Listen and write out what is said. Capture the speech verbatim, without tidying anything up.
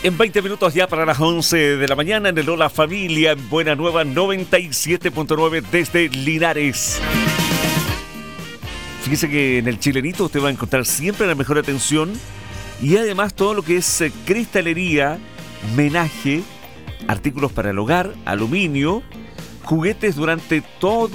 En veinte minutos ya para las once de la mañana en el Hola Familia, en Buena Nueva noventa y siete punto nueve desde Linares. Fíjese que en el Chilenito usted va a encontrar siempre la mejor atención y además todo lo que es eh, cristalería, menaje, artículos para el hogar, aluminio, juguetes durante todo